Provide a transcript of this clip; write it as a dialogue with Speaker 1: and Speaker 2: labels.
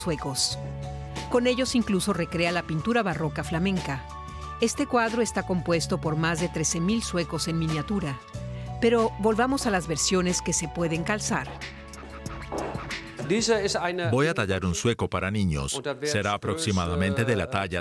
Speaker 1: suecos. Con ellos incluso recrea la pintura barroca flamenca. Este cuadro está compuesto por más de 13.000 suecos en miniatura. Pero volvamos a las versiones que se pueden calzar.
Speaker 2: Voy a tallar un sueco para niños. Será aproximadamente de la talla